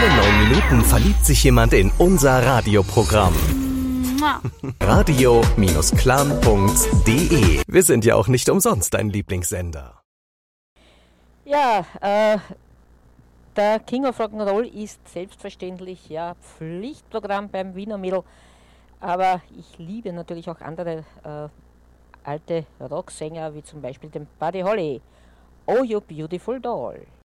Alle 9 Minuten verliebt sich jemand in unser Radioprogramm. Radio-clan.de. Wir sind ja auch nicht umsonst dein Lieblingssender. Ja, der King of Rock'n'Roll ist selbstverständlich ja Pflichtprogramm beim Wiener Mädel, aber ich liebe natürlich auch andere alte Rocksänger, wie zum Beispiel den Buddy Holly. Oh, you beautiful doll.